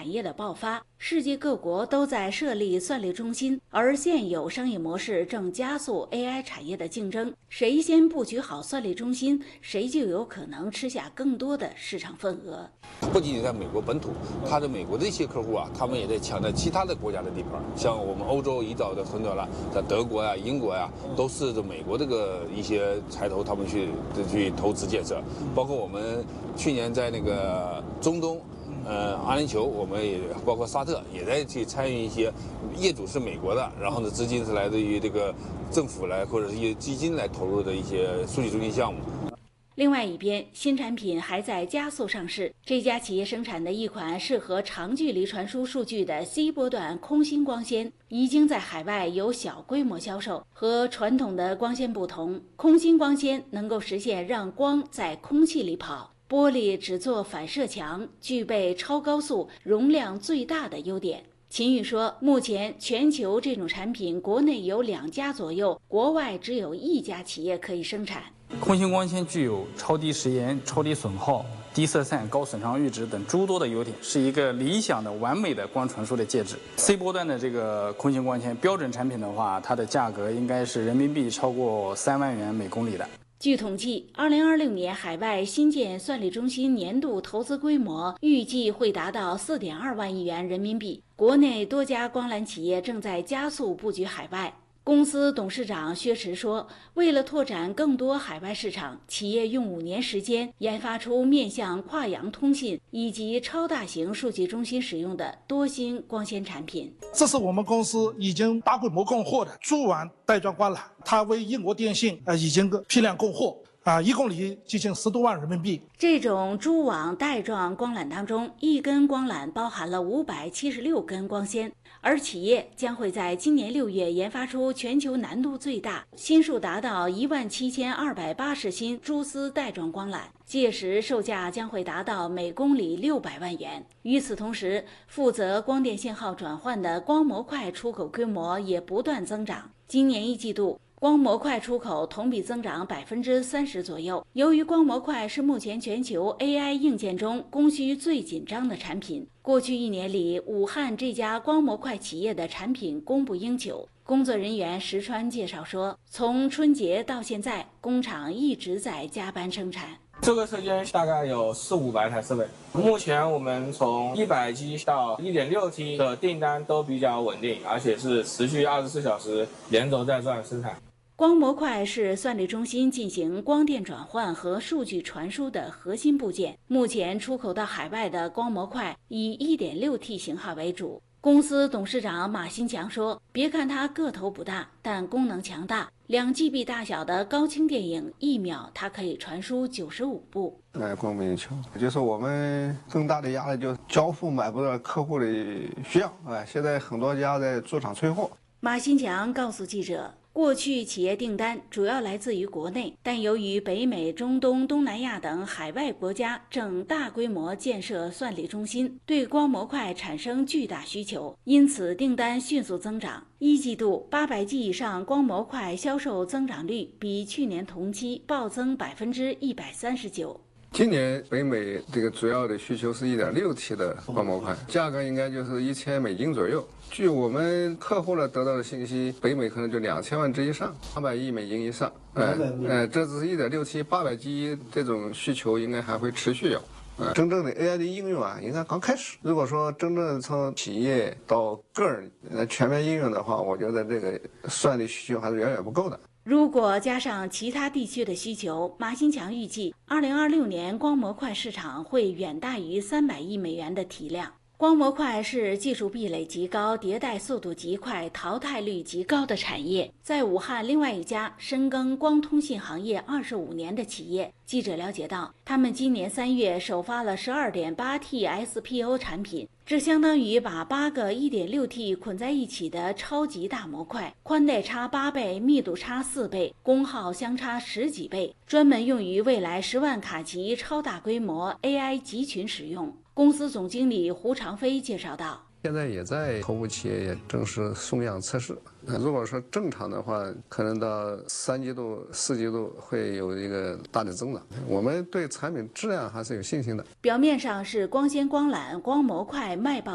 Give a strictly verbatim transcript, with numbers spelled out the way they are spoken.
产业的爆发，世界各国都在设立算力中心，而现有商业模式正加速 A I 产业的竞争。谁先布局好算力中心，谁就有可能吃下更多的市场份额。 不仅仅在美国本土，它的美国的一些客户啊，他们也在抢占其他的国家的地盘，像我们欧洲一早的很早了，在德国呀、英国呀，都是美国这个一些财头他们去去投资建设，包括我们去年在那个中东。呃，阿联酋我们也包括沙特也在去参与一些，业主是美国的，然后呢资金是来自于这个政府来或者是一些基金来投入的一些数据中心项目。 另外一边，新产品还在加速上市。这家企业生产的一款适合长距离传输数据的 C 波段空心光纤，已经在海外有小规模销售。和传统的光纤不同，空心光纤能够实现让光在空气里跑。玻璃只做反射墙，具备超高速、容量最大的优点。秦宇说，目前全球这种产品，国内有两家左右，国外只有一家企业可以生产。 空心光纤具有超低时延、超低损耗、低色散、高损伤阈值等诸多的优点，是一个理想的完美的光传输的介质。C 波段的这个空心光纤标准产品的话，它的价格应该是人民币超过三万元每公里的。 据统计，二零二六年海外新建算力中心年度投资规模预计会达到四点二万亿元人民币。国内多家光缆企业正在加速布局海外。公司董事长薛驰说，为了拓展更多海外市场，企业用五年时间研发出面向跨洋通信以及超大型数据中心使用的多芯光纤产品。 这是我们公司已经大规模供货的蛛网带状光缆，它为英国电信呃已经批量供货。啊，一公里接近十多万人民币。 这种蛛网带状光缆当中，一根光缆包含了五百七十六根光纤，而企业将会在今年六月研发出全球难度最大、芯数达到一万七千二百八十芯蛛丝带状光缆，届时售价将会达到每公里六百万元。与此同时，负责光电信号转换的光模块出口规模也不断增长。今年一季度，光模块出口同比增长百分之三十左右。由于光模块是目前全球 A I 硬件中供需最紧张的产品，过去一年里，武汉这家光模块企业的产品供不应求。工作人员石川介绍说，从春节到现在，工厂一直在加班生产。 这个车间大概有四五百台设备，目前我们从一百 G 到 一点六 T 的订单都比较稳定，而且是持续二十四小时连轴在转生产。 光模块是算力中心进行光电转换和数据传输的核心部件。目前出口到海外的光模块以 一点六 T 型号为主。公司董事长马新强说，别看它个头不大，但功能强大。两 G B 大小的高清电影，一秒它可以传输九十五部。 哎，供不应求，就是我们更大的压力就是交付买不到客户的需要。哎，现在很多家在驻厂催货。 马新强告诉记者，过去企业订单主要来自于国内，但由于北美、中东、东南亚等海外国家正大规模建设算力中心，对光模块产生巨大需求，因此订单迅速增长。一季度八百 G 以上光模块销售增长率比去年同期暴增百分之一百三十九。 今年北美这个主要的需求是 一点六 T 的光模块，价格应该就是一千美金左右。据我们客户呢得到的信息，北美可能就两千万只以上，八百亿美金以上。哎哎，这只是 一点六 T 八百 G 这种需求应该还会持续有。呃，真正的 A I 的应用啊，应该刚开始。如果说真正从企业到个人呃全面应用的话，我觉得这个算力需求还是远远不够的。 如果加上其他地区的需求，马新强预计，二零二六年光模块市场会远大于三百亿美元的体量。光模块是技术壁垒极高、迭代速度极快、淘汰率极高的产业。在武汉另外一家深耕光通信行业二十五年的企业，记者了解到，他们今年三月首发了 十二点八 T S P O 产品，这相当于把八个 一点六 T 捆在一起的超级大模块，宽带差八倍，密度差四倍，功耗相差十几倍，专门用于未来十万卡级超大规模 A I 集群使用。公司总经理胡长飞介绍道， 现在也在头部企业也正式送样测试。如果说正常的话，可能到三季度、四季度会有一个大的增长。我们对产品质量还是有信心的。 表面上是光纤光缆、光模块卖爆